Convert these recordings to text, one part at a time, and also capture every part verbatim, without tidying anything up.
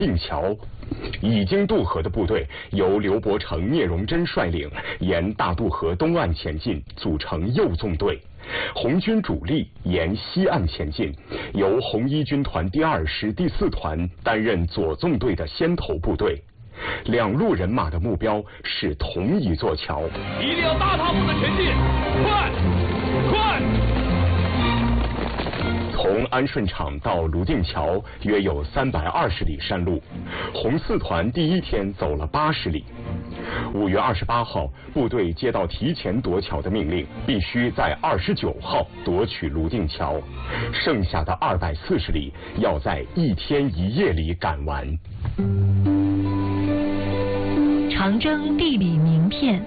定桥。已经渡河的部队由刘伯承、聂荣臻率领，沿大渡河东岸前进，组成右纵队。红军主力沿西岸前进，由红一军团第二师第四团担任左纵队的先头部队。两路人马的目标是同一座桥， 一定要大踏步的前进，快，快！ 从安顺场到泸定桥约有三百二十里山路，红四团第一天走了八十里。五月二十八号，部队接到提前夺桥的命令，必须在二十九号夺取泸定桥，剩下的二百四十里要在一天一夜里赶完。 长征地理名片。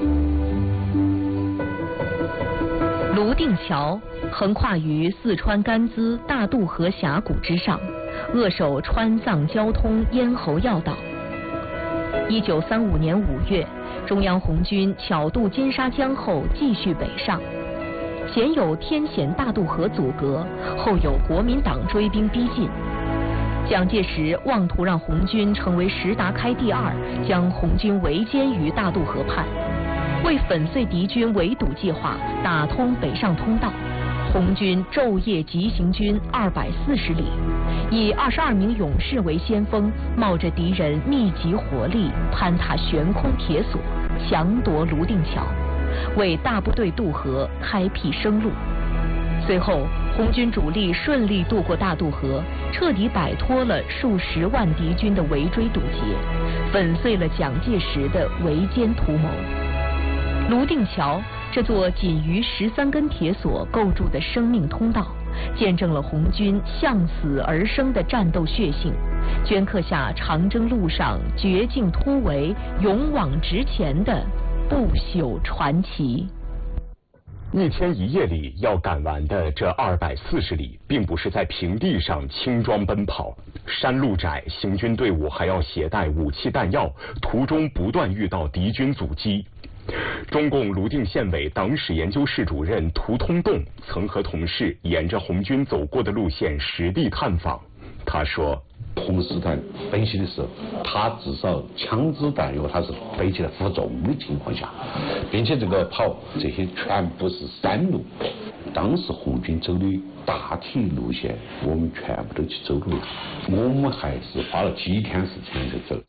泸定桥横跨于四川甘孜大渡河峡谷之上，扼守川藏交通咽喉要道。一九三五年五月，中央红军巧渡金沙江后继续北上，前有天险大渡河阻隔，后有国民党追兵逼近。蒋介石妄图让红军成为石达开第二，将红军围歼于大渡河畔。为粉碎敌军围堵计划，打通北上通道，红军昼夜急行军二百四十里，以二十二名勇士为先锋，冒着敌人密集火力，攀塔悬空铁索，强夺泸定桥，为大部队渡河开辟生路。随后，红军主力顺利渡过大渡河，彻底摆脱了数十万敌军的围追堵截，粉碎了蒋介石的围歼图谋。泸定桥这座仅于十三根铁索构筑的生命通道，见证了红军向死而生的战斗血性，镌刻下长征路上绝境突围、勇往直前的不朽传奇。 一天一夜里要赶完的这二百四十里，并不是在平地上轻装奔跑，山路窄，行军队伍还要携带武器弹药，途中不断遇到敌军阻击。中共泸定县委党史研究室主任涂通栋曾和同事沿着红军走过的路线实地探访。他说， 红四团奔袭的时候，他至少枪支弹药他是背起来负重的情况下，并且这个跑这些全部是山路，当时红军走的大体路线我们全部都去走路了，我们还是花了几天时间就走。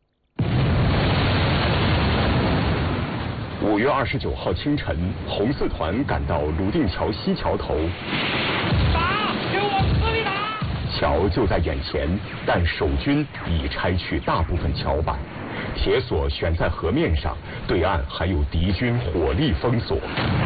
五月二十九号清晨，红四团赶到泸定桥西桥头， 打，给我死里打！ 桥就在眼前，但守军已拆去大部分桥板，铁索悬在河面上，对岸还有敌军火力封锁。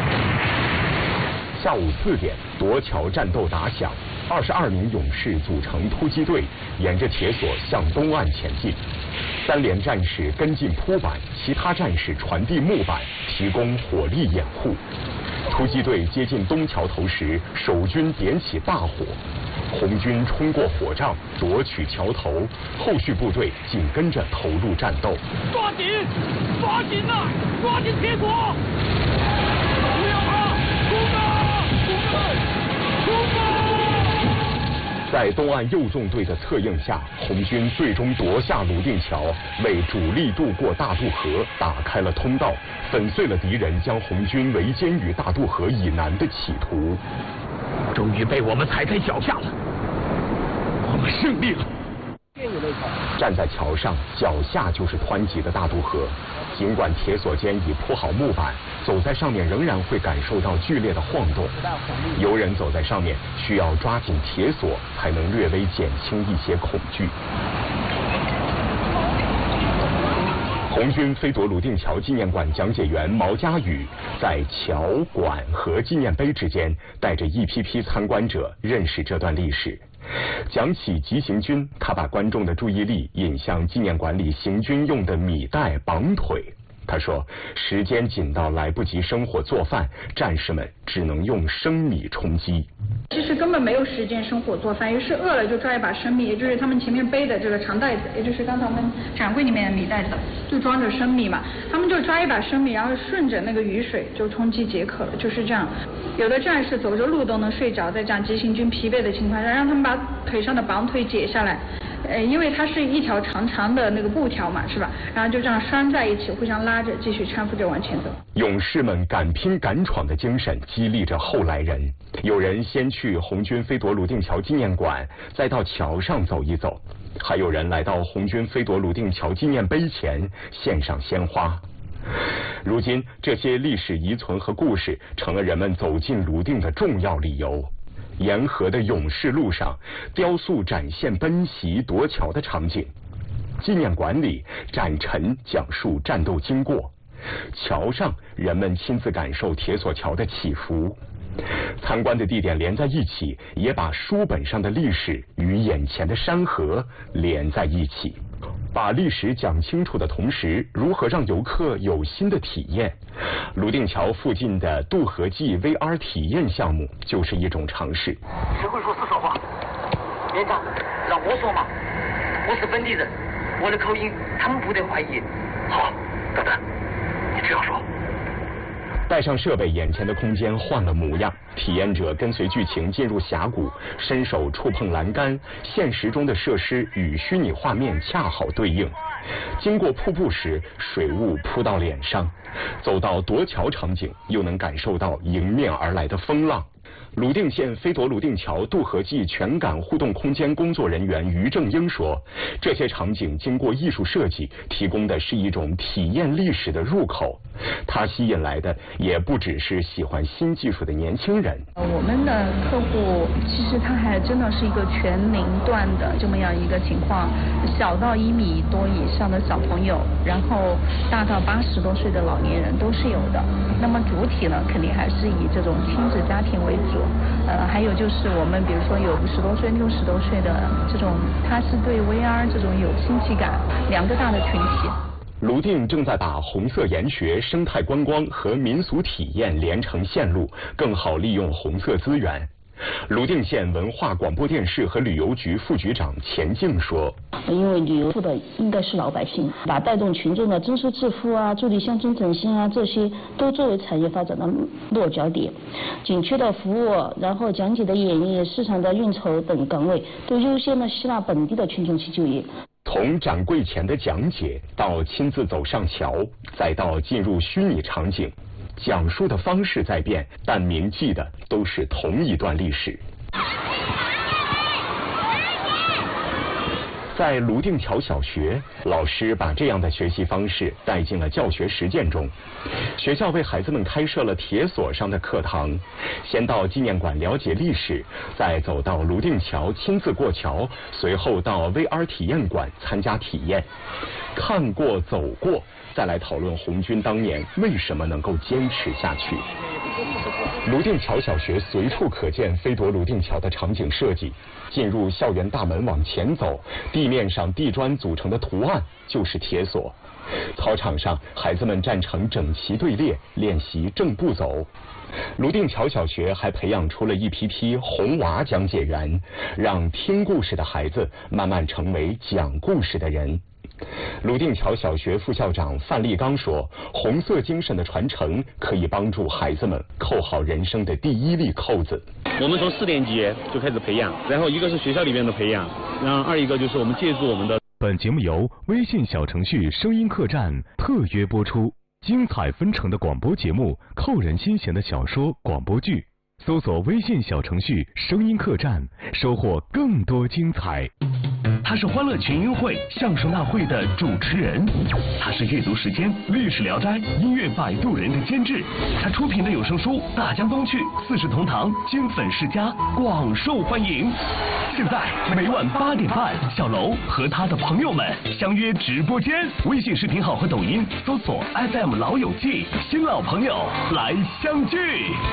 下午四点，夺桥战斗打响，二十二名勇士组成突击队，沿着铁索向东岸前进。三连战士跟进铺板，其他战士传递木板，提供火力掩护。突击队接近东桥头时，守军点起大火，红军冲过火障，夺取桥头，后续部队紧跟着投入战斗。 抓紧，抓紧啊！抓紧铁索！不要怕，冲啊！冲啊！冲啊！ 在东岸右纵队的策应下，红军最终夺下泸定桥，为主力渡过大渡河打开了通道，粉碎了敌人将红军围歼于大渡河以南的企图。 终于被我们踩在脚下了，我们胜利了。 站在桥上，脚下就是湍急的大渡河。尽管铁索间已铺好木板，走在上面仍然会感受到剧烈的晃动。游人走在上面需要抓紧铁索，才能略微减轻一些恐惧。红军飞夺泸定桥纪念馆讲解员毛家宇在桥、馆和纪念碑之间，带着一批批参观者认识这段历史。讲起急行军，他把观众的注意力引向纪念馆里行军用的米袋绑腿。他说，时间紧到来不及生火做饭，战士们只能用生米充饥。 其实根本没有时间生火做饭，于是饿了就抓一把生米，也就是他们前面背的这个长袋子，也就是刚才我们展柜里面的米袋子，就装着生米嘛。他们就抓一把生米，然后顺着那个雨水就充饥解渴了，就是这样。有的战士走着路都能睡着，在这样急行军疲惫的情况下，让他们把腿上的绑腿解下来， 呃，因为它是一条长长的那个布条嘛，是吧？然后就这样拴在一起，互相拉着，继续搀扶着往前走。 勇士们敢拼敢闯的精神激励着后来人。有人先去红军飞夺泸定桥纪念馆，再到桥上走一走；还有人来到红军飞夺泸定桥纪念碑前献上鲜花。如今，这些历史遗存和故事成了人们走进泸定的重要理由。沿河的勇士路上，雕塑展现奔袭夺桥的场景；纪念馆里，展陈讲述战斗经过；桥上，人们亲自感受铁索桥的起伏。参观的地点连在一起，也把书本上的历史与眼前的山河连在一起。把历史讲清楚的同时，如何让游客有新的体验？泸定桥附近的渡河记 V R 体验项目就是一种尝试。 谁会说四川话？连长，让我说嘛，我是本地人，我的口音他们不得怀疑。好，等等，你只要说。 带上设备，眼前的空间换了模样。体验者跟随剧情进入峡谷，伸手触碰栏杆，现实中的设施与虚拟画面恰好对应。经过瀑布时，水雾扑到脸上；走到夺桥场景，又能感受到迎面而来的风浪。泸定县飞夺泸定桥渡河记全感互动空间工作人员于正英说，这些场景经过艺术设计，提供的是一种体验历史的入口。它吸引来的也不只是喜欢新技术的年轻人。 我们的客户其实他还真的是一个全龄段的这么样一个情况，小到一米多以上的小朋友，然后大到八十多岁的老年人都是有的。那么主体呢，肯定还是以这种亲子家庭为主。呃，还有就是我们比如说有五十多岁、六十多岁的这种，他是对 V R 这种有亲戚感，两个大的群体。 泸定正在把红色研学、生态观光和民俗体验连成线路，更好利用红色资源。泸定县文化广播电视和旅游局副局长钱静说：“ 因为旅游部的应该是老百姓，把带动群众的增收致富啊、助力乡村振兴啊，这些都作为产业发展的落脚点。景区的服务，然后讲解的演绎、市场的运筹等岗位，都优先的吸纳本地的群众去就业。” 从展柜前的讲解到亲自走上桥，再到进入虚拟场景，讲述的方式在变，但铭记的都是同一段历史。在泸定桥小学，老师把这样的学习方式带进了教学实践中。学校为孩子们开设了铁索上的课堂，先到纪念馆了解历史，再走到泸定桥亲自过桥，随后到 V R 体验馆参加体验。看过走过，再来讨论红军当年为什么能够坚持下去。泸定桥小学随处可见飞夺泸定桥的场景设计。进入校园大门往前走，地面上地砖组成的图案就是铁索。操场上，孩子们站成整齐队列，练习正步走。泸定桥小学还培养出了一批批红娃讲解员，让听故事的孩子慢慢成为讲故事的人。泸定桥小学副校长范立刚说，红色精神的传承可以帮助孩子们扣好人生的第一粒扣子。 我们从四年级就开始培养，然后一个是学校里面的培养，然后二一个就是我们借助我们的。 本节目由微信小程序声音客栈特约播出，精彩纷呈的广播节目，扣人心弦的小说广播剧，搜索微信小程序声音客栈，收获更多精彩。 他是欢乐群英会相声大会的主持人，他是阅读时间、历史聊斋、音乐摆渡人的监制，他出品的有声书《大江东去》《四世同堂》金粉世家广受欢迎。现在每晚八点半，小楼和他的朋友们相约直播间，微信视频号和抖音搜索 F M 老友记，新老朋友来相聚。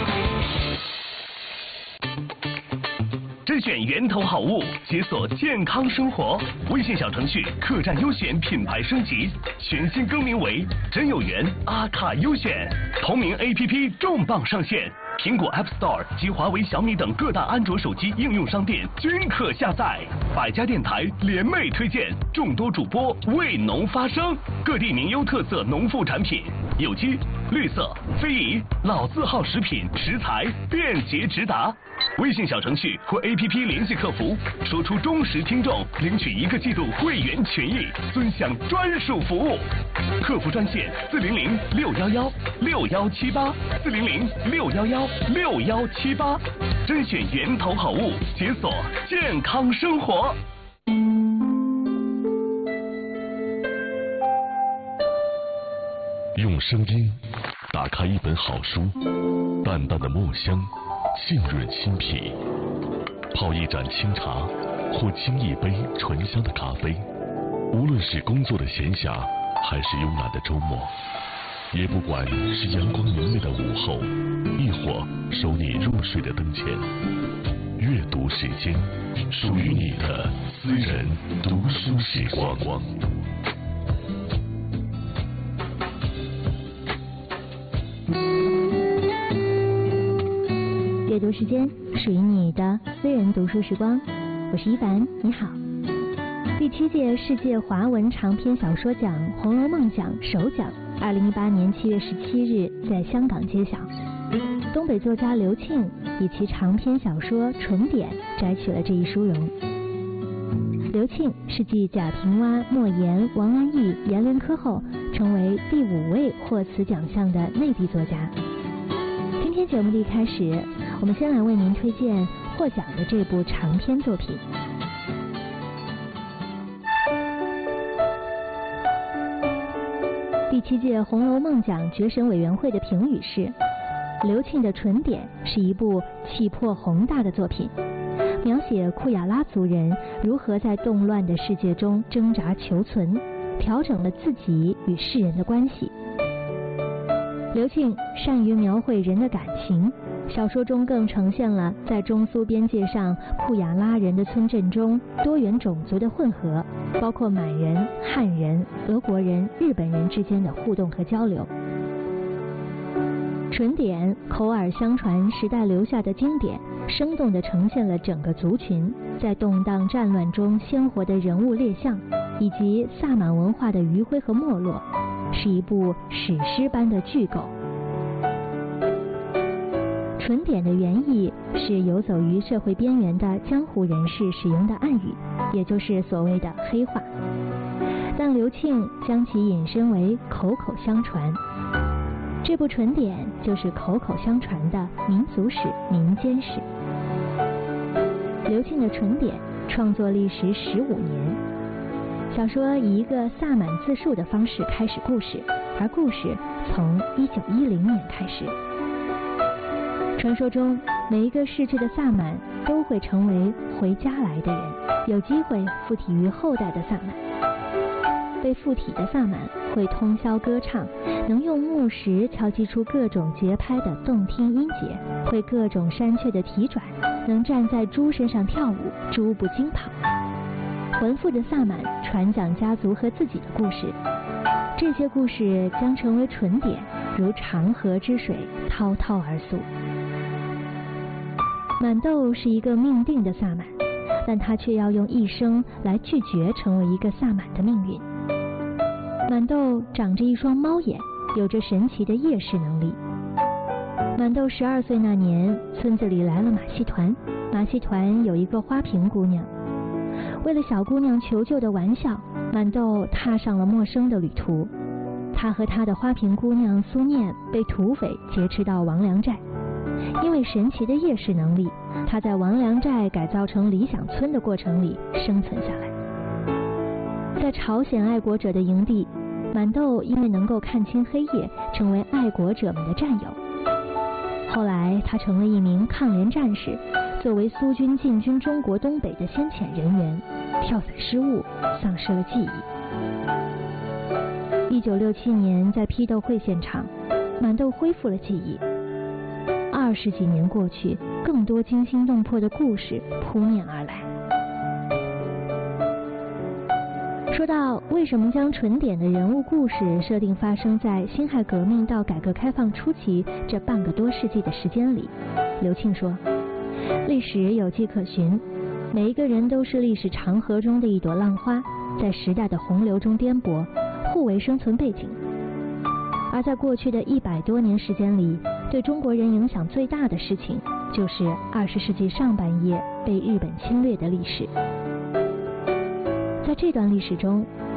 甄选源头好物，解锁健康生活。微信小程序客栈优选品牌升级，全新更名为真有缘阿卡优选。同名 A P P 重磅上线，苹果 App Store 及华为、小米等各大安卓手机应用商店均可下载。百家电台联袂推荐，众多主播为农发声，各地名优特色农副产品，有机、绿色、非遗、老字号食品食材便捷直达。 微信小程序或 A P P 联系客服，说出忠实听众，领取一个季度会员权益，尊享专属服务。客服专线四零零六幺幺六幺七八四零零六幺幺六幺七八，甄选源头好物，解锁健康生活。 用声音打开一本好书，淡淡的墨香浸润心脾，泡一盏清茶或沏一杯醇香的咖啡，无论是工作的闲暇还是慵懒的周末，也不管是阳光明媚的午后，亦或守你入睡的灯前，阅读时间，属于你的私人读书时光。 阅读时间属于你的私人读书时光，我是一凡，你好。第七届世界华文长篇小说奖《红楼梦奖》首奖，二零一八年七月十七日在香港揭晓。东北作家刘庆以其长篇小说《纯点》摘取了这一殊荣。刘庆是继贾平凹、莫言、王安忆、阎连科后，成为第五位获此奖项的内地作家。今天节目的一开始，我们先来为您推荐获奖的这部长篇作品。第七届红楼梦奖决审委员会的评语是：刘庆的《纯点》是一部气魄宏大的作品，描写库雅拉族人如何在动乱的世界中挣扎求存，调整了自己与世人的关系。刘庆善于描绘人的感情，小说中更呈现了在中苏边界上库雅拉人的村镇中多元种族的混合，包括满人、汉人、俄国人、日本人之间的互动和交流。纯点口耳相传时代留下的经典，生动地呈现了整个族群在动荡战乱中鲜活的人物列相，以及萨满文化的余晖和没落，是一部史诗般的巨构。纯点的原意是游走于社会边缘的江湖人士使用的暗语，也就是所谓的黑话，但刘庆将其引申为口口相传。这部纯点就是口口相传的民族史、民间史。刘庆的纯点创作历时十五年，小说以一个萨满自述的方式开始故事，而故事从一九一零年开始。传说中，每一个逝去的萨满都会成为回家来的人，有机会附体于后代的萨满。被附体的萨满会通宵歌唱，能用木石敲击出各种节拍的动听音节，会各种山雀的啼转，能站在猪身上跳舞，猪不惊跑。魂附的萨满传讲家族和自己的故事，这些故事将成为纯点，如长河之水滔滔而溯。满豆是一个命定的萨满，但他却要用一生来拒绝成为一个萨满的命运。满豆长着一双猫眼，有着神奇的夜视能力。满豆十二岁那年，村子里来了马戏团，马戏团有一个花瓶姑娘。为了小姑娘求救的玩笑，满豆踏上了陌生的旅途。他和他的花瓶姑娘苏念被土匪劫持到王良寨，因为神奇的夜视能力，他在王良寨改造成理想村的过程里生存下来。在朝鲜爱国者的营地，满豆因为能够看清黑夜，成为爱国者们的战友。后来他成了一名抗联战士，作为苏军进军中国东北的先遣人员，跳伞失误，丧失了记忆。一九六七年，在批斗会现场，满豆恢复了记忆。二十几年过去，更多惊心动魄的故事扑面而来。说到为什么将纯点的人物故事设定发生在辛亥革命到改革开放初期这半个多世纪的时间里，刘庆说，历史有迹可循，每一个人都是历史长河中的一朵浪花，在时代的洪流中颠簸，互为生存背景。而在过去的一百多年时间里，对中国人影响最大的事情， 就是二十世纪上半叶被日本侵略的历史。在这段历史中，